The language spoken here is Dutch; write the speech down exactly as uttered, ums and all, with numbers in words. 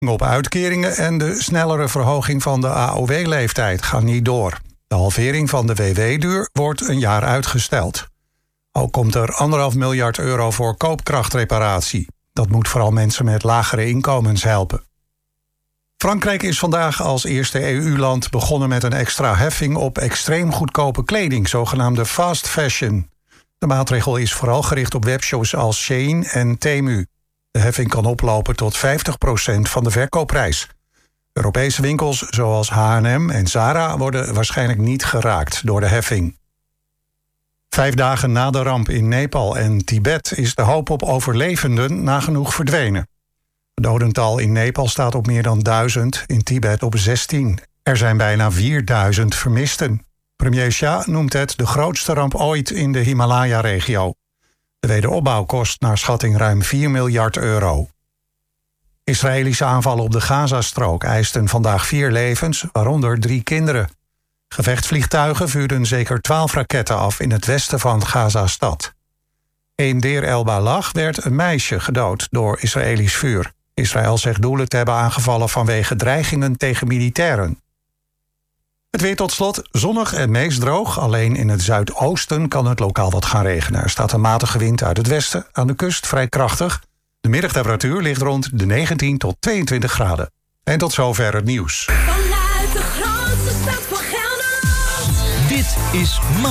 op uitkeringen en de snellere verhoging van de A O W-leeftijd gaan niet door. De halvering van de W W-duur wordt een jaar uitgesteld. Ook komt er anderhalf miljard euro voor koopkrachtreparatie. Dat moet vooral mensen met lagere inkomens helpen. Frankrijk is vandaag als eerste E U-land begonnen met een extra heffing op extreem goedkope kleding, zogenaamde fast fashion. De maatregel is vooral gericht op webshops als Shein en Temu. De heffing kan oplopen tot vijftig procent van de verkoopprijs. Europese winkels zoals H en M en Zara worden waarschijnlijk niet geraakt door de heffing. Vijf dagen na de ramp in Nepal en Tibet is de hoop op overlevenden nagenoeg verdwenen. Het dodental in Nepal staat op meer dan duizend, in Tibet op zestien. Er zijn bijna vierduizend vermisten. Premier Shah noemt het de grootste ramp ooit in de Himalaya-regio. De wederopbouw kost naar schatting ruim vier miljard euro. Israëlische aanvallen op de Gazastrook eisten vandaag vier levens, waaronder drie kinderen. Gevechtsvliegtuigen vuurden zeker twaalf raketten af in het westen van Gaza-stad. In Deir el-Balah werd een meisje gedood door Israëlisch vuur. Israël zegt doelen te hebben aangevallen vanwege dreigingen tegen militairen. Het weer tot slot, zonnig en meest droog. Alleen in het zuidoosten kan het lokaal wat gaan regenen. Er staat een matige wind uit het westen, aan de kust vrij krachtig. De middagtemperatuur ligt rond de negentien tot tweeëntwintig graden. En tot zover het nieuws. Vanuit de grootste stad van Gelderland. Dit is